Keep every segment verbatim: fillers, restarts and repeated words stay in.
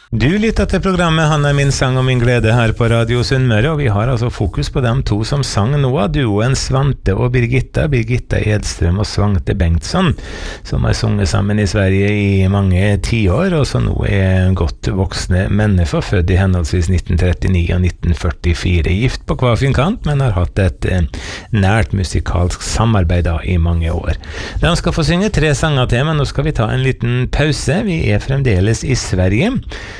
Du lytter til programmet «Han er min sang og min glede» her på Radio Sunnmøre, og vi har altså fokus på dem to som sang nå av duoen Svante og Birgitta, Birgitta Edstrøm og Svante Bengtsson, som har sunget sammen i Sverige i mange tiår, og som nå er godt voksne mennesker, født i henholdsvis nitten trettini og nitten førtifire, gift på hver fin kant, men har hatt et eh, nært musikalsk samarbeid da i mange år. De skal få synge tre sanger til, men nå skal vi ta en liten pause. Vi er fremdeles i Sverige.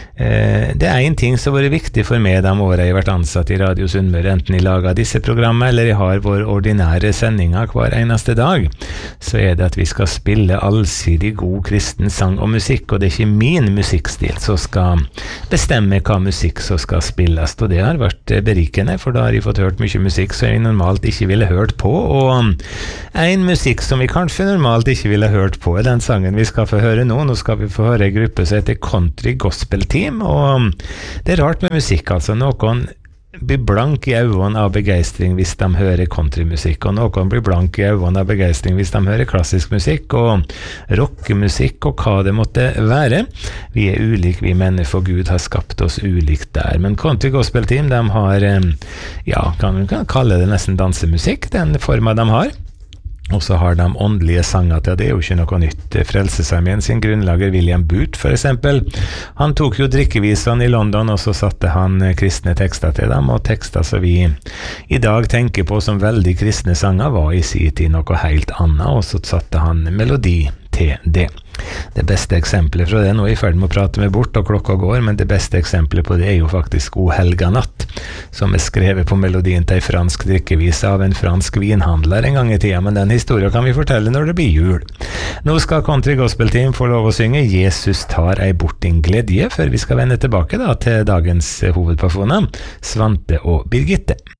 Eh, det er en ting som har vært viktig for meg de årene jeg har vært ansatt i Radio Sunnmøre, enten i laget av disse programmene eller jeg har vår ordinære sendinger hver eneste dag, så er det at vi skal spille allsidig god kristen sang og musikk, og det er ikke min musikkstil som skal bestemme hva musikk som skal spilles, og det har vært berikende, for da har jeg fått hørt mye musikk som jeg normalt ikke ville hørt på, og en musikk som vi kanskje normalt ikke ville hørt på er den sangen vi skal få høre nå. Nå skal vi få høre en gruppe som heter Country Gospel Team, og det er rart med musikk, altså noen blir blank i øynene av begeistring hvis de hører countrymusikk, og noen blir blank i øynene av begeistring hvis de hører klassisk musikk og rockemusikk og hva det måtte være. Vi er ulike, vi mennesker, for Gud har skapt oss ulikt der, men Country Gospel Team, de har, ja, kan vi kalle det nesten dansemusikk, den formen de har. Og så har de åndelige sanger til, det er jo ikke noe nytt. Frelsesarmeen sin grunnlager William Booth, for eksempel, han tok jo drikkevisene i London, og så satte han kristne tekster til dem, og tekster som vi i dag tenker på som veldig kristne sanger, var i sin tid noe helt annet, og så satte han melodi til det. Det beste eksempelet fra det, nå er jeg i ferd med å prate meg bort, og klokka går, men det beste eksempelet på det er jo faktisk O helga natt, som er skrevet på melodien til en fransk drikkevise av en fransk vinhandler en gang i tida, men den historien kan vi fortelle når det blir jul. Nå skal Country Gospel Team få lov å synge «Jesus tar ei bort din gledje», før vi skal vende tilbake da til dagens hovedpersoner, Svante og Birgitte.